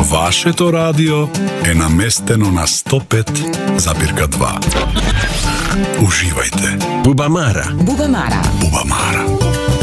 Вашето радио е наместено на 105,2. Уживајте. Бубамара. Бубамара.